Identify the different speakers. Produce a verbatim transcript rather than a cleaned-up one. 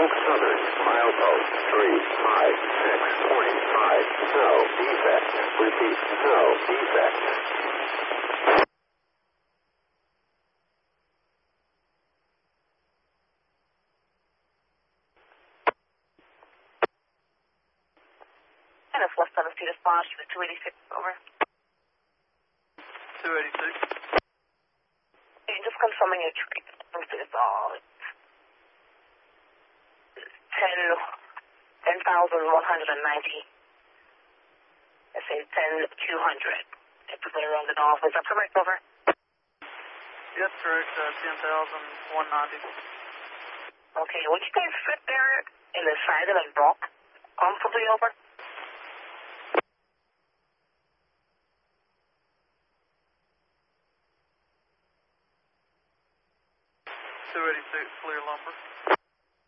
Speaker 1: Southern, milepost three five six twenty-five. No defect. Repeat, no defect.
Speaker 2: And it's West seven Street response to the two eighty-six, over.
Speaker 3: two eighty-six.
Speaker 2: Hey, just confirming your tree. It's all ten, ten thousand one hundred ninety. I say ten two hundred. Typically rounded off. Is that correct, over?
Speaker 3: Yes, correct. Uh, ten thousand one ninety.
Speaker 2: Okay, would you guys fit there in the side of the block comfortably, over?
Speaker 3: two eighty-six, clear lumber.